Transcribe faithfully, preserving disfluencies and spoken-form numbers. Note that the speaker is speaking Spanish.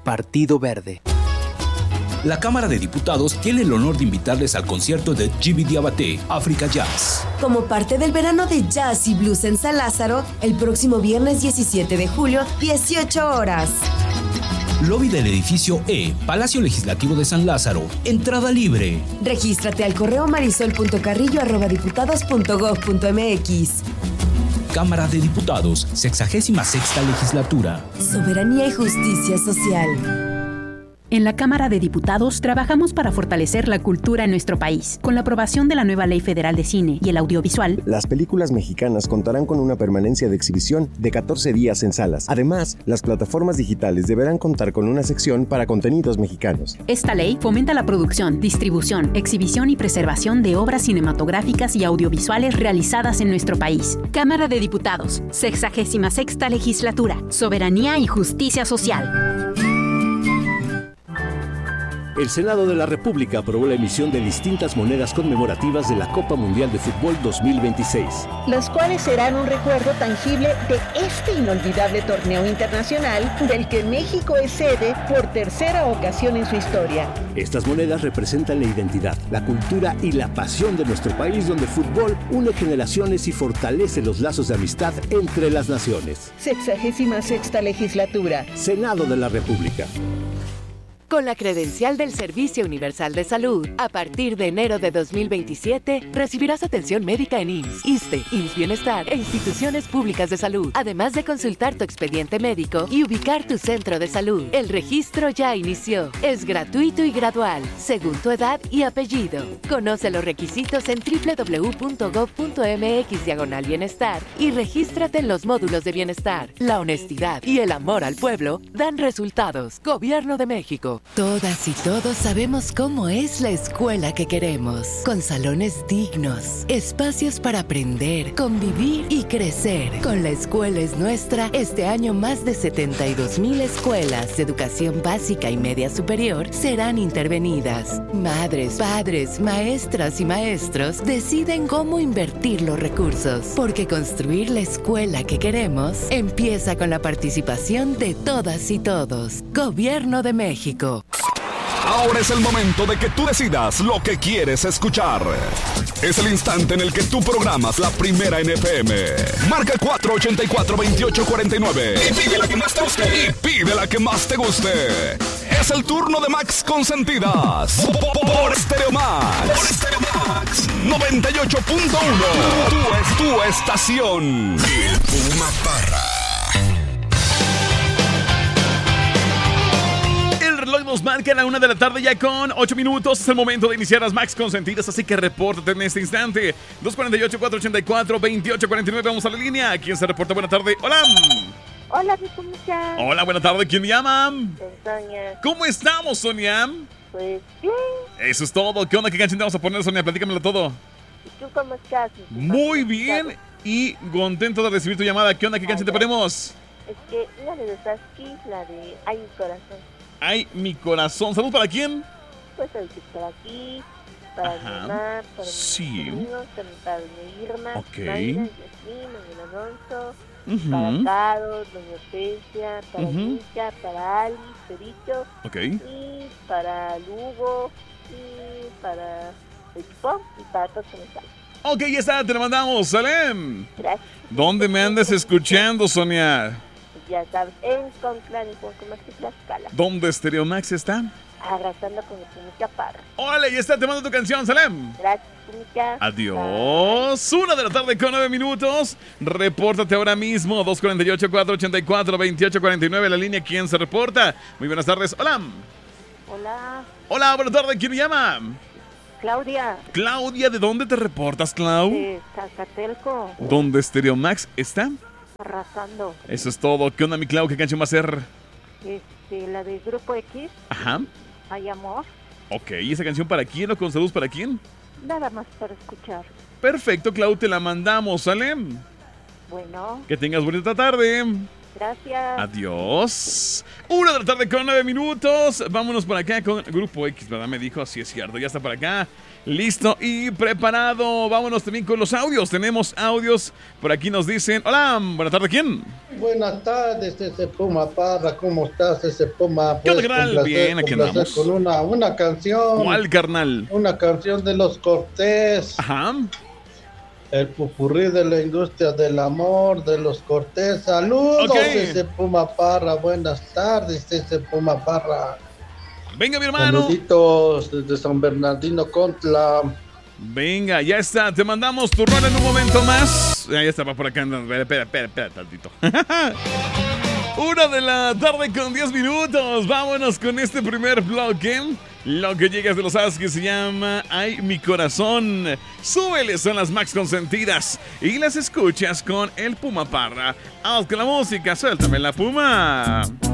Partido Verde. La Cámara de Diputados tiene el honor de invitarles al concierto de Djiby Diabaté, África Jazz. Como parte del verano de jazz y blues en San Lázaro, el próximo viernes diecisiete de julio, dieciocho horas. Lobby del edificio E, Palacio Legislativo de San Lázaro. Entrada libre. Regístrate al correo marisol punto carrillo arroba diputados punto gob punto mx. Cámara de Diputados, sexagésima sexta legislatura. Soberanía y justicia social. En la Cámara de Diputados trabajamos para fortalecer la cultura en nuestro país. Con la aprobación de la nueva Ley Federal de Cine y el Audiovisual, las películas mexicanas contarán con una permanencia de exhibición de catorce días en salas. Además, las plataformas digitales deberán contar con una sección para contenidos mexicanos. Esta ley fomenta la producción, distribución, exhibición y preservación de obras cinematográficas y audiovisuales realizadas en nuestro país. Cámara de Diputados, sexagésima sexta legislatura. Soberanía y justicia social. El Senado de la República aprobó la emisión de distintas monedas conmemorativas de la Copa Mundial de Fútbol dos mil veintiséis. Las cuales serán un recuerdo tangible de este inolvidable torneo internacional del que México es sede por tercera ocasión en su historia. Estas monedas representan la identidad, la cultura y la pasión de nuestro país, donde el fútbol une generaciones y fortalece los lazos de amistad entre las naciones. Sexagésima sexta legislatura. Senado de la República. Con la credencial del Servicio Universal de Salud, a partir de enero de dos mil veintisiete, recibirás atención médica en I M S S, ISSSTE, I M S S Bienestar e instituciones públicas de salud, además de consultar tu expediente médico y ubicar tu centro de salud. El registro ya inició. Es gratuito y gradual, según tu edad y apellido. Conoce los requisitos en doble u doble u doble u punto gob punto mx diagonal bienestar y regístrate en los módulos de bienestar. La honestidad y el amor al pueblo dan resultados. Gobierno de México. Todas y todos sabemos cómo es la escuela que queremos, con salones dignos, espacios para aprender, convivir y crecer. Con La Escuela es Nuestra, este año más de setenta y dos mil escuelas de educación básica y media superior serán intervenidas. Madres, padres, maestras y maestros deciden cómo invertir los recursos, porque construir la escuela que queremos empieza con la participación de todas y todos. Gobierno de México. Ahora es el momento de que tú decidas lo que quieres escuchar. Es el instante en el que tú programas la primera en F M. Marca el cuatro ochenta y cuatro, veintiocho cuarenta y nueve. Y pide la que más te guste. Y pide la que más te guste. Es el turno de Max Consentidas. Por Stereo Max. Por Stereo Max. noventa y ocho punto uno. Tú es tu estación. El Puma Parra. Reloj nos marca a la una de la tarde ya con ocho minutos. Es el momento de iniciar las Max Consentidas, así que repórtate en este instante. dos cuarenta y ocho, cuatro ochenta y cuatro, veintiocho cuarenta y nueve. Vamos a la línea. ¿Quién se reporta? Buena tarde. Hola. Hola, ¿cómo estás? Hola, buena tarde. ¿Quién me llama? Sonia. ¿Cómo estamos, Sonia? Pues bien. Eso es todo. ¿Qué onda? ¿Qué canción te vamos a poner, Sonia? Platícamelo todo. ¿Y tú cómo estás? Muy bien y contento de recibir tu llamada. ¿Qué onda? ¿Qué canción te ponemos? Es que una de los Asquis, la de Ay, mi corazón. Ay, mi corazón. ¿Salud para quién? Pues para aquí, para mi mamá, para sí. mis amigos, también para doña Irma, Ok. Mayra, Yasmín, Manuel Alonso, Uh-huh. para Caro, doña Pecia, para Uh-huh. Mica, para Ali, Perito, Ok. y para Lugo, y para el Chupón, y para todos los que me salen. Ok, ya está, te lo mandamos, Salem. Gracias. ¿Dónde me andas escuchando, Sonia? Ya sabes, en Conclán y con Comercio y Tlaxcala. ¿Dónde Stereo Max está? Arrasando con el Pumica Parra. Hola, ya está, te mando tu canción, Salem. Gracias, Pumica. Adiós. Una de la tarde con nueve minutos. Repórtate ahora mismo. dos cuarenta y ocho, cuatro ochenta y cuatro, veintiocho cuarenta y nueve. La línea, ¿quién se reporta? Muy buenas tardes. Hola. Hola. Hola, buenas tardes. ¿Quién me llama? Claudia. Claudia, ¿de dónde te reportas, Clau? De Zacatelco. ¿Dónde Stereo Max está? Arrasando. Eso es todo. ¿Qué onda, mi Clau? ¿Qué canción va a ser? Este, la de Grupo X. Ajá. Hay amor. Ok, ¿y esa canción para quién o con saludos para quién? Nada más para escuchar. Perfecto, Clau, te la mandamos, ¿sale? Bueno. Que tengas bonita tarde. Gracias. Adiós. Una de la tarde con nueve minutos. Vámonos por acá con Grupo X, ¿verdad? Me dijo, sí es cierto, ya está por acá. Listo y preparado. Vámonos también con los audios. Tenemos audios. Por aquí nos dicen, hola, buenas tardes, ¿quién? Buenas tardes, ese Puma Parra, ¿cómo estás, ese Puma? ¿Qué onda, carnal? Bien, aquí andamos. Con una, una canción. ¿Cuál, carnal? Una canción de Los Cortés. Ajá. El pupurrí de la industria del amor, de Los Cortés. Saludos, okay. ese Puma Parra. Buenas tardes, ese Puma Parra. Venga, mi hermano. Saluditos desde San Bernardino, Contla. Venga, ya está. Te mandamos tu rol en un momento más. Ya, ya estaba por acá. Espera, espera, espera, espera tantito. Una de la tarde con diez minutos. Vámonos con este primer bloque. Lo que llega de los As que se llama Ay, mi corazón. Súbele, son las Max consentidas. Y las escuchas con el Puma Parra. Haz con la música, suéltame la Puma.